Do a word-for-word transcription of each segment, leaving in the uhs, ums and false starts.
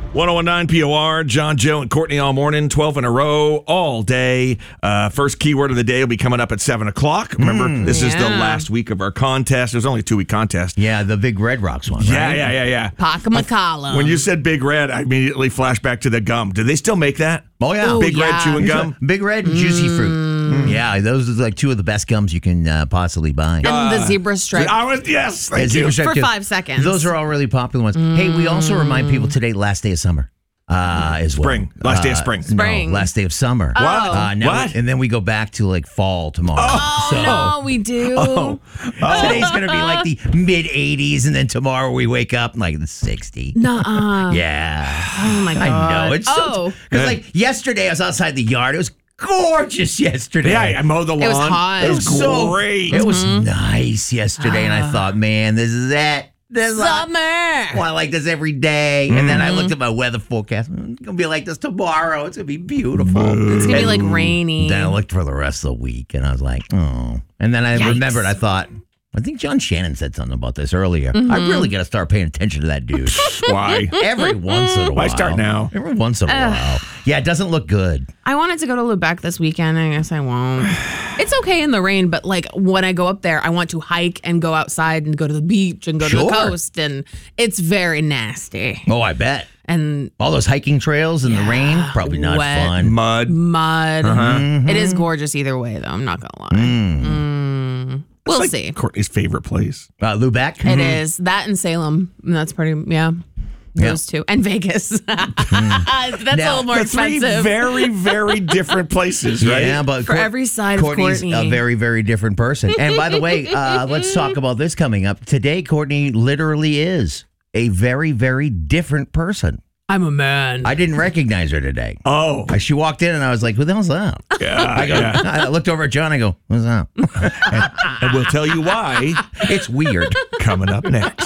ten nineteen P O R, John, Joe, and Courtney all morning, twelve in a row, all day. Uh, first keyword of the day will be coming up at seven o'clock. Remember, mm, this yeah. is the last week of our contest. It was only a two-week contest. Yeah, the Big Red Rocks one, yeah, right? Yeah, yeah, yeah. Paca McCollum. When you said Big Red, I immediately flashed back to the gum. Do they still make that? Oh, yeah. Ooh, Big yeah. Red chewing gum? Big Red and Juicy Fruit. Mm. Yeah, those are like two of the best gums you can uh, possibly buy. And uh, the zebra stripe. I was, yes, thank yeah, zebra you. stripe For too. five seconds. Those are all really popular ones. Mm. Hey, we also remind people today, last day of summer. Uh, as well. Spring. Last uh, day of spring. Spring. No, last day of summer. Oh. What? Uh, now what? We, and then we go back to like fall tomorrow. Oh, so, no, we do. Oh. Oh. Today's going to be like the mid eighties, and then tomorrow we wake up like the sixty. Nuh-uh. Yeah. Oh, my God. I know. It's oh. Because like yesterday I was outside the yard. It was gorgeous yesterday. Yeah, I mowed the lawn. It was hot. It was so great. It was mm-hmm. nice yesterday, and I thought, man, this is it. This Summer. I want like this every day. Mm-hmm. And then I looked at my weather forecast. It's going to be like this tomorrow. It's going to be beautiful. It's going to be like and rainy. Then I looked for the rest of the week, and I was like, oh. And then I Yikes. remembered, I thought, I think John Shannon said something about this earlier. Mm-hmm. I really got to start paying attention to that dude. Why? Every once in a while. Why start now? Every once in a Ugh. while. Yeah, it doesn't look good. I wanted to go to Lubec this weekend. I guess I won't. It's okay in the rain, but like when I go up there, I want to hike and go outside and go to the beach and go Sure. to the coast, and it's very nasty. Oh, I bet. And all those hiking trails in yeah, the rain, probably not wet, fun. Mud. Mud. Uh-huh. Mm-hmm. It is gorgeous either way, though. I'm not going to lie. Mm. Mm. We'll like see. Courtney's favorite place. Uh, Lubec? It mm-hmm. is. That and Salem. That's pretty, yeah. Those yeah. two. And Vegas. That's now, a little more expensive. Three very, very different places, right? Yeah, but for Court- every side Courtney's of Courtney. a very, very different person. And by the way, uh, let's talk about this coming up. Today, Courtney literally is a very, very different person. I'm a man. I didn't recognize her today. Oh. Uh, She walked in and I was like, who the hell's that? Yeah, I, go, yeah. I looked over at John. I go, what's that? and, and we'll tell you why. It's weird. Coming up next.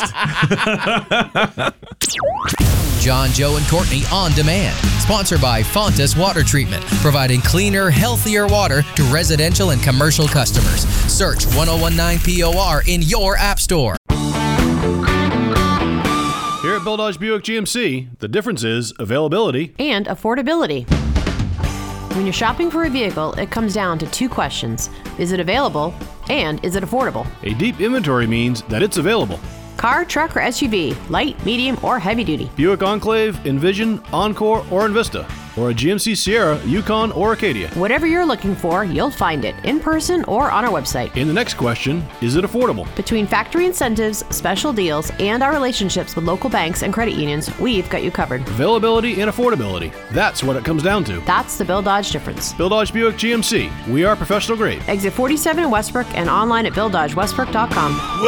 John, Joe, and Courtney on demand. Sponsored by Fontas Water Treatment, providing cleaner, healthier water to residential and commercial customers. Search ten nineteen P O R in your app store. Here at Bill Dodge Buick G M C, the difference is availability and affordability. When you're shopping for a vehicle, it comes down to two questions. Is it available? And is it affordable? A deep inventory means that it's available. Car, truck, or S U V, light, medium, or heavy duty. Buick Enclave, Envision, Encore, or Envista. Or a G M C Sierra, Yukon, or Acadia. Whatever you're looking for, you'll find it in person or on our website. And the next question, is it affordable? Between factory incentives, special deals, and our relationships with local banks and credit unions, we've got you covered. Availability and affordability. That's what it comes down to. That's the Bill Dodge difference. Bill Dodge Buick G M C. We are professional grade. Exit forty-seven in Westbrook and online at bill dodge westbrook dot com.